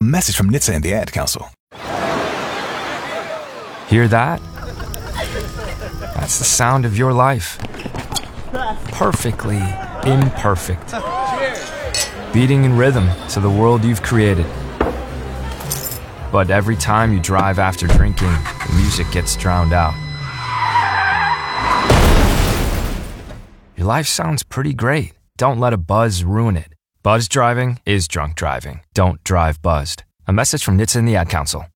message from NHTSA and the Ad Council. Hear that? That's the sound of your life. Perfectly imperfect. Beating in rhythm to the world you've created. But every time you drive after drinking, the music gets drowned out. Your life sounds pretty great. Don't let a buzz ruin it. Buzz driving is drunk driving. Don't drive buzzed. A message from NHTSA and the Ad Council.